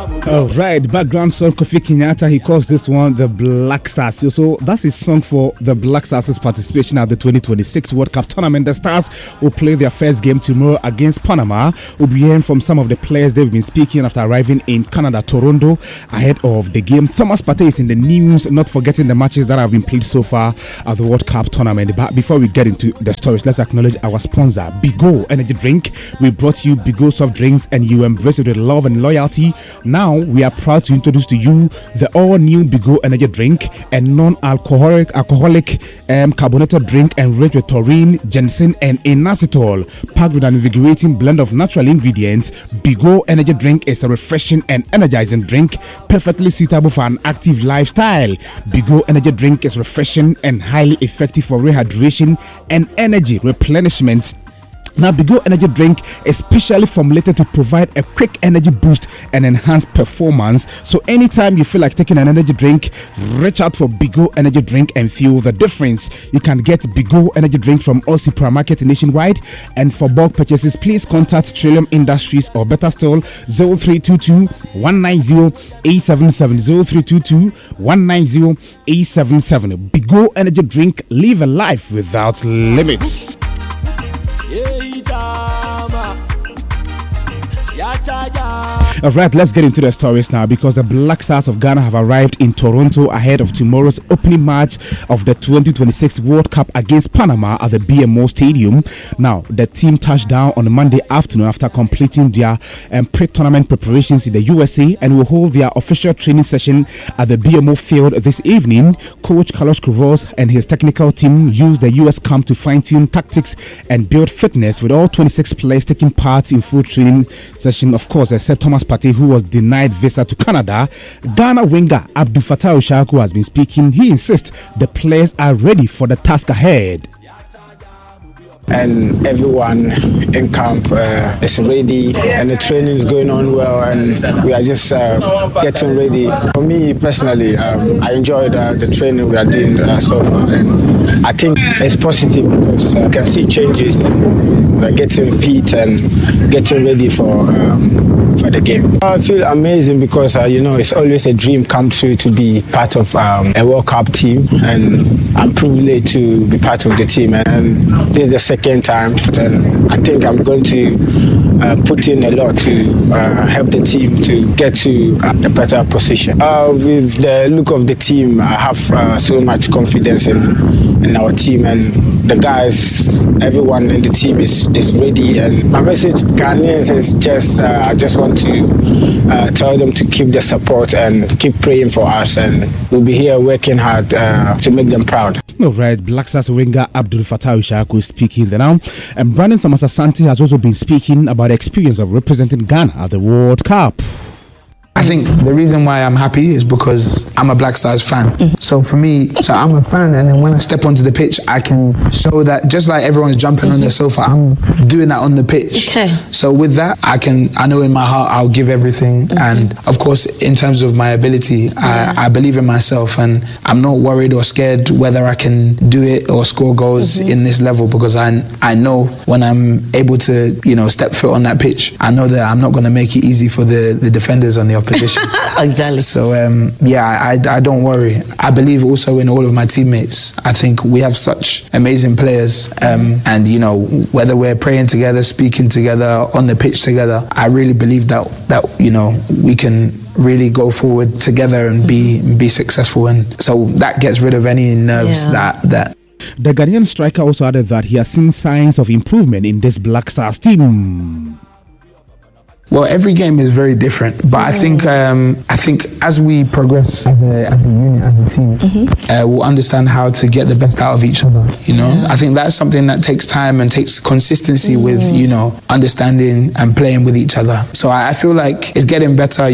All right, background song Kofi Kenyatta. He calls this one the Black Stars. So that's his song for the Black Stars' participation at the 2026 World Cup tournament. The Stars will play their first game tomorrow against Panama. We'll be hearing from some of the players they've been speaking after arriving in Canada, Toronto, ahead of the game. Thomas Partey is in the news, not forgetting the matches that have been played so far at the World Cup tournament. But before we get into the stories, let's acknowledge our sponsor, Bigo Energy Drink. We brought you Bigo soft drinks and you embrace it with love and loyalty. Now we are proud to introduce to you the all-new Bigo Energy Drink, a non-alcoholic carbonated drink enriched with taurine, ginseng, and inositol, packed with an invigorating blend of natural ingredients. Bigo Energy Drink is a refreshing and energizing drink, perfectly suitable for an active lifestyle. Bigo Energy Drink is refreshing and highly effective for rehydration and energy replenishment. Now, Bigo Energy Drink is specially formulated to provide a quick energy boost and enhance performance. So anytime you feel like taking an energy drink, reach out for Bigo Energy Drink and feel the difference. You can get Bigo Energy Drink from all supermarkets nationwide. And for bulk purchases, please contact Trillium Industries or better still 0322 190 877 0322 190 877. Bigo Energy Drink, live a life without limits. All right, let's get into the stories now, because the Black Stars of Ghana have arrived in Toronto ahead of tomorrow's opening match of the 2026 World Cup against Panama at the BMO Stadium. Now, the team touched down on Monday afternoon after completing their pre-tournament preparations in the USA and will hold their official training session at the BMO field this evening. Coach Carlos Queiroz and his technical team used the US camp to fine-tune tactics and build fitness, with all 26 players taking part in full training session, of course, except Thomas Partey, who was denied visa to Canada. Ghana winger Abdul Fattah Oshaku has been speaking. He insists the players are ready for the task ahead. And everyone in camp is ready, and the training is going on well, and we are just getting ready. For me personally, I enjoyed the training we are doing so far, and I think it's positive because I can see changes, and we're getting fit and getting ready for the game. I feel amazing because it's always a dream come true to be part of a World Cup team, and I'm privileged to be part of the team, and this is the second time, and I think I'm going to put in a lot to help the team to get to a better position. With the look of the team, I have so much confidence in our team, and the guys, everyone in the team is ready. And my message to Ghanaians is just I just want to tell them to keep the support and keep praying for us, and we'll be here working hard to make them proud. All right, Black Stars winger Abdul Fattah Oshaku is speaking there now, and Brandon Samasa-Santi has also been speaking about the experience of representing Ghana at the World Cup. I think the reason why I'm happy is because I'm a Black Stars fan. So for me, I'm a fan, and then when I step onto the pitch, I can show that just like everyone's jumping on their sofa, I'm doing that on the pitch. Okay. So with that, I know in my heart I'll give everything, and of course in terms of my ability, I believe in myself, and I'm not worried or scared whether I can do it or score goals in this level, because I know when I'm able to step foot on that pitch, I know that I'm not going to make it easy for the defenders on the opposition. Exactly. So I don't worry. I believe also in all of my teammates. I think we have such amazing players, and whether we're praying together, speaking together, on the pitch together, I really believe that we can really go forward together and be successful, and so that gets rid of any nerves that The Ghanaian striker also added that he has seen signs of improvement in this Black Stars team. Well, every game is very different, but I think as we progress as a unit, as a team, we'll understand how to get the best out of each other. I think that's something that takes time and takes consistency with understanding and playing with each other. So I feel like it's getting better.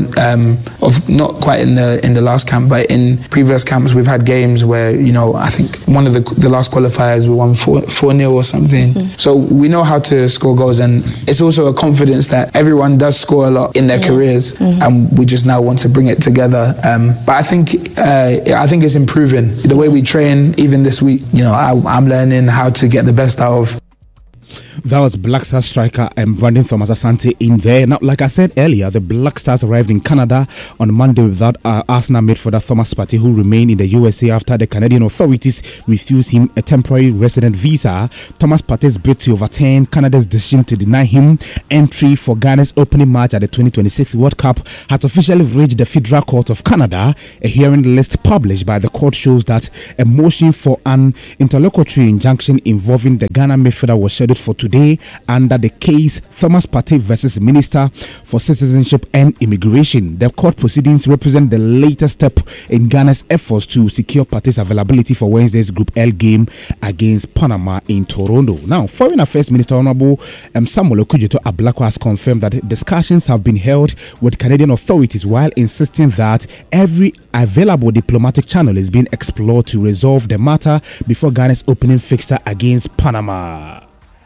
Of not quite in the last camp, but in previous camps we've had games where I think one of the last qualifiers we won 4-0 or something. So we know how to score goals, and it's also a confidence that everyone does score a lot in their careers, and we just now want to bring it together. But I think it's improving the way we train. Even this week, I'm learning how to get the best out of. That was Black Stars striker and Brandon Thomas Asante in there. Now, like I said earlier, the Black Stars arrived in Canada on Monday without Arsenal midfielder Thomas Partey, who remained in the USA after the Canadian authorities refused him a temporary resident visa. Thomas Partey's bid to overturn Canada's decision to deny him entry for Ghana's opening match at the 2026 World Cup has officially reached the Federal Court of Canada. A hearing list published by the court shows that a motion for an interlocutory injunction involving the Ghana midfielder was scheduled for today under the case Thomas Partey versus Minister for Citizenship and Immigration. The court proceedings represent the latest step in Ghana's efforts to secure Partey's availability for Wednesday's Group L game against Panama in Toronto. Now, Foreign Affairs Minister Honorable Samuel Okudzeto Ablakwa has confirmed that discussions have been held with Canadian authorities while insisting that every available diplomatic channel is being explored to resolve the matter before Ghana's opening fixture against Panama.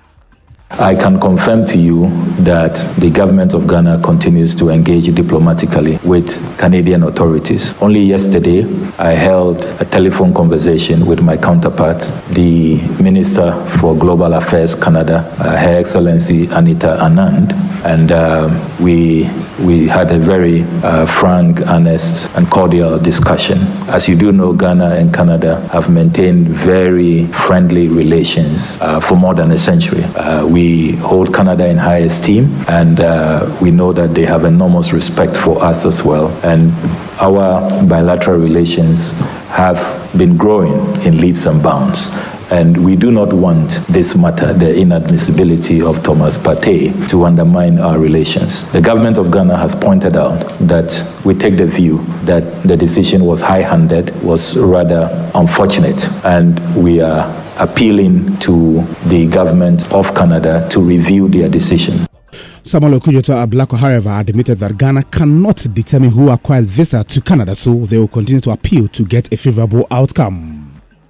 I can confirm to you that the government of Ghana continues to engage diplomatically with Canadian authorities. Only yesterday, I held a telephone conversation with my counterpart, the Minister for Global Affairs Canada, Her Excellency Anita Anand, and we had a very frank, honest, and cordial discussion. As you do know, Ghana and Canada have maintained very friendly relations for more than a century. We hold Canada in high esteem, and we know that they have enormous respect for us as well. And our bilateral relations have been growing in leaps and bounds. And we do not want this matter, the inadmissibility of Thomas Partey, to undermine our relations. The government of Ghana has pointed out that we take the view that the decision was high-handed, was rather unfortunate, and we are appealing to the government of Canada to review their decision. Samuel Okudzeto Ablakwa, however, admitted that Ghana cannot determine who acquires visa to Canada, so they will continue to appeal to get a favorable outcome.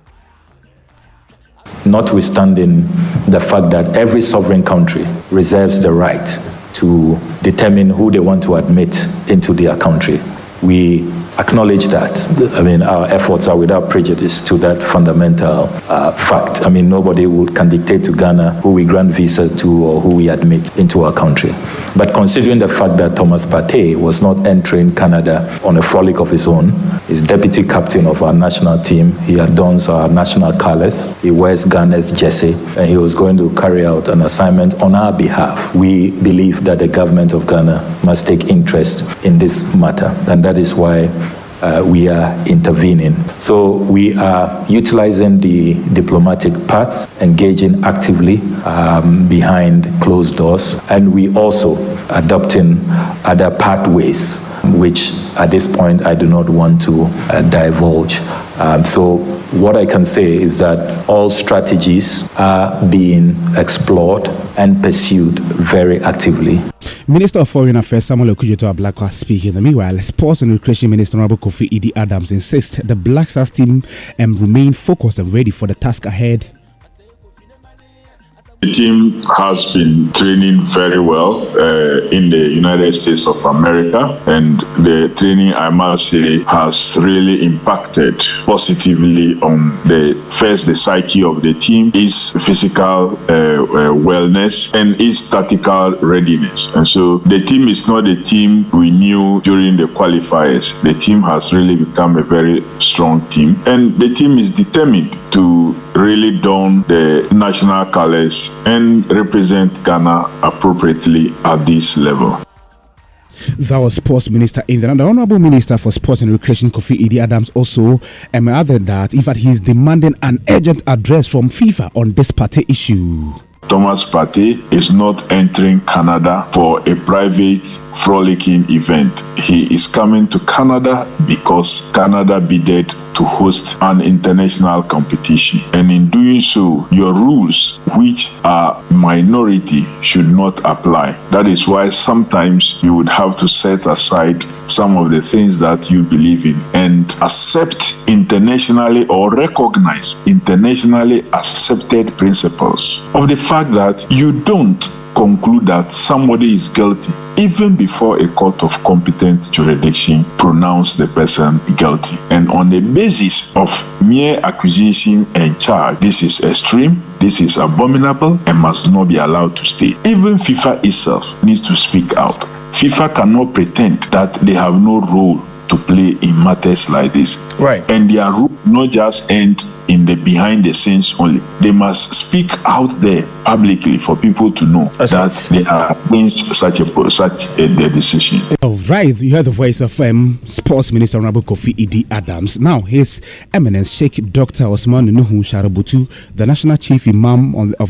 Notwithstanding the fact that every sovereign country reserves the right to determine who they want to admit into their country, we acknowledge that. I mean, our efforts are without prejudice to that fundamental fact. I mean, nobody can dictate to Ghana who we grant visas to or who we admit into our country. But considering the fact that Thomas Partey was not entering Canada on a frolic of his own, he's deputy captain of our national team, he adorns our national colors, he wears Ghana's jersey, and he was going to carry out an assignment on our behalf. We believe that the government of Ghana must take interest in this matter, and that is why we are intervening. So we are utilizing the diplomatic path, engaging actively behind closed doors, and we also adopting other pathways, which at this point I do not want to divulge. So what I can say is that all strategies are being explored and pursued very actively. Minister of Foreign Affairs Samuel Okudzeto Ablakwa speaking. Meanwhile, Sports and Recreation Minister Honorable Kofi Idi Adams insists the Black Stars team remain focused and ready for the task ahead. The team has been training very well in the United States of America, and the training, I must say, has really impacted positively on the psyche of the team, its physical wellness, and its tactical readiness. And so the team is not the team we knew during the qualifiers. The team has really become a very strong team, and the team is determined to really don the national colors and represent Ghana appropriately at this level. That was Sports Minister India. The Honorable Minister for Sports and Recreation Kofi Idi Adams also added that in fact he is demanding an urgent address from FIFA on this Partey issue. Thomas Partey is not entering Canada for a private frolicking event. He is coming to Canada because Canada bidded to host an international competition. And in doing so, your rules, which are minority, should not apply. That is why sometimes you would have to set aside some of the things that you believe in and accept internationally or recognize internationally accepted principles of the fact that you don't conclude that somebody is guilty even before a court of competent jurisdiction pronounce the person guilty. And on the basis of mere accusation and charge, this is extreme, this is abominable, and must not be allowed to stay. Even FIFA itself needs to speak out. FIFA cannot pretend that they have no role to play in matters like this. Right. And their role not just end in the behind the scenes only. They must speak out there publicly for people to know that they are against such a decision. All right, you heard the voice of Sports Minister Honorable Kofi Idi Adams. Now, His Eminence Sheikh Dr. Osman Nuhu Sharabutu, the National Chief Imam of